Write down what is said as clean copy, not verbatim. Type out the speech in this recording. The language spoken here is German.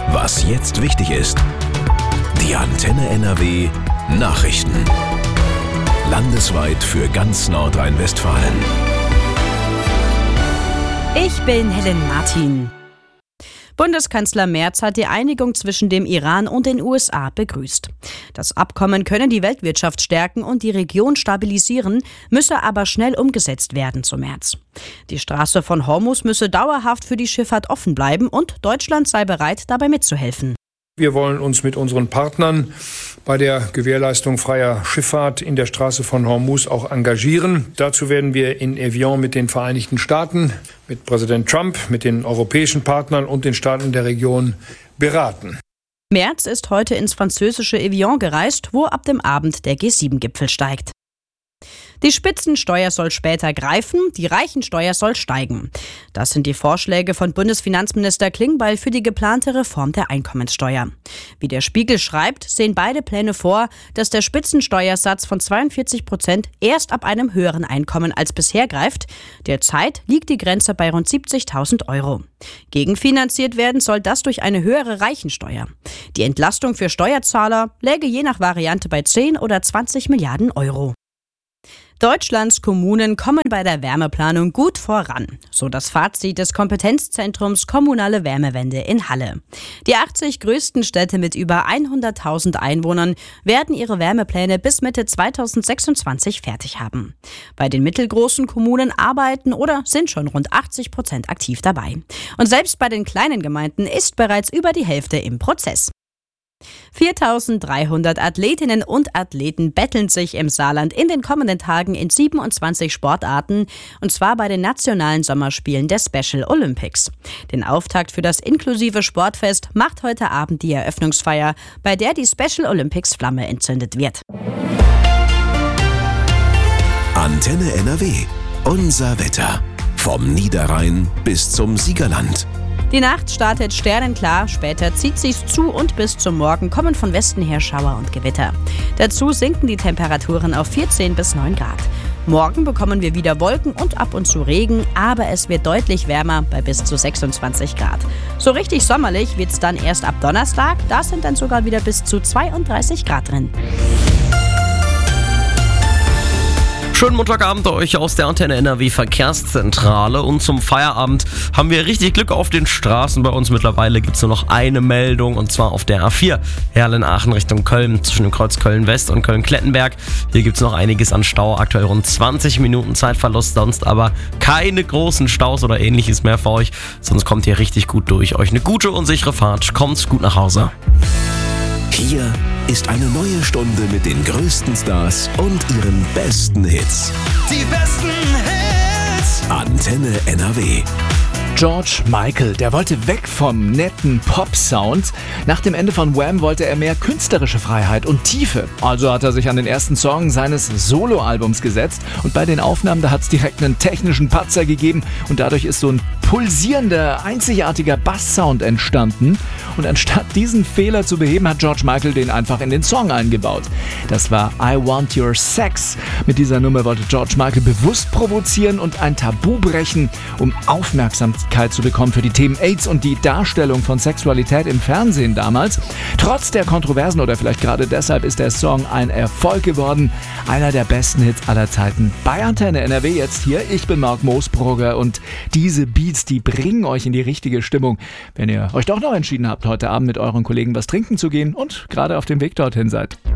Was jetzt wichtig ist. Die Antenne NRW Nachrichten. Landesweit für ganz Nordrhein-Westfalen. Ich bin Helen Martin. Bundeskanzler Merz hat die Einigung zwischen dem Iran und den USA begrüßt. Das Abkommen könne die Weltwirtschaft stärken und die Region stabilisieren, müsse aber schnell umgesetzt werden, so Merz. Die Straße von Hormuz müsse dauerhaft für die Schifffahrt offen bleiben und Deutschland sei bereit, dabei mitzuhelfen. Wir wollen uns mit unseren Partnern bei der Gewährleistung freier Schifffahrt in der Straße von Hormuz auch engagieren. Dazu werden wir in Evian mit den Vereinigten Staaten, mit Präsident Trump, mit den europäischen Partnern und den Staaten der Region beraten. Merz ist heute ins französische Evian gereist, wo ab dem Abend der G7-Gipfel steigt. Die Spitzensteuer soll später greifen, die Reichensteuer soll steigen. Das sind die Vorschläge von Bundesfinanzminister Klingbeil für die geplante Reform der Einkommenssteuer. Wie der Spiegel schreibt, sehen beide Pläne vor, dass der Spitzensteuersatz von 42% erst ab einem höheren Einkommen als bisher greift. Derzeit liegt die Grenze bei rund 70.000 €. Gegenfinanziert werden soll das durch eine höhere Reichensteuer. Die Entlastung für Steuerzahler läge je nach Variante bei 10 oder 20 Milliarden €. Deutschlands Kommunen kommen bei der Wärmeplanung gut voran, so das Fazit des Kompetenzzentrums Kommunale Wärmewende in Halle. Die 80 größten Städte mit über 100.000 Einwohnern werden ihre Wärmepläne bis Mitte 2026 fertig haben. Bei den mittelgroßen Kommunen arbeiten oder sind schon rund 80% aktiv dabei. Und selbst bei den kleinen Gemeinden ist bereits über die Hälfte im Prozess. 4.300 Athletinnen und Athleten betteln sich im Saarland in den kommenden Tagen in 27 Sportarten, und zwar bei den nationalen Sommerspielen der Special Olympics. Den Auftakt für das inklusive Sportfest macht heute Abend die Eröffnungsfeier, bei der die Special Olympics Flamme entzündet wird. Antenne NRW. Unser Wetter. Vom Niederrhein bis zum Siegerland. Die Nacht startet sternenklar, später zieht sich's zu und bis zum Morgen kommen von Westen her Schauer und Gewitter. Dazu sinken die Temperaturen auf 14 bis 9 Grad. Morgen bekommen wir wieder Wolken und ab und zu Regen, aber es wird deutlich wärmer bei bis zu 26 Grad. So richtig sommerlich wird's dann erst ab Donnerstag, da sind dann sogar wieder bis zu 32 Grad drin. Schönen Montagabend euch aus der Antenne NRW Verkehrszentrale, und zum Feierabend haben wir richtig Glück auf den Straßen. Bei uns mittlerweile gibt es nur noch eine Meldung, und zwar auf der A4 Herrlen-Aachen Richtung Köln zwischen dem Kreuz Köln-West und Köln-Klettenberg. Hier gibt es noch einiges an Stau, aktuell rund 20 Minuten Zeitverlust, sonst aber keine großen Staus oder ähnliches mehr für euch, sonst kommt ihr richtig gut durch. Euch eine gute und sichere Fahrt, kommt gut nach Hause. Hier ist eine neue Stunde mit den größten Stars und ihren besten Hits. Die besten Hits. Antenne NRW. George Michael, der wollte weg vom netten Pop-Sound. Nach dem Ende von Wham wollte er mehr künstlerische Freiheit und Tiefe. Also hat er sich an den ersten Song seines Soloalbums gesetzt. Und bei den Aufnahmen, da hat es direkt einen technischen Patzer gegeben. Und dadurch ist so ein pulsierender, einzigartiger Basssound entstanden. Und anstatt diesen Fehler zu beheben, hat George Michael den einfach in den Song eingebaut. Das war I Want Your Sex. Mit dieser Nummer wollte George Michael bewusst provozieren und ein Tabu brechen, um Aufmerksamkeit zu bekommen für die Themen AIDS und die Darstellung von Sexualität im Fernsehen damals. Trotz der Kontroversen oder vielleicht gerade deshalb ist der Song ein Erfolg geworden. Einer der besten Hits aller Zeiten. Bei Antenne NRW jetzt hier. Ich bin Marc Moosbrugger und diese Beats, die bringen euch in die richtige Stimmung, wenn ihr euch doch noch entschieden habt, heute Abend mit euren Kollegen was trinken zu gehen und gerade auf dem Weg dorthin seid.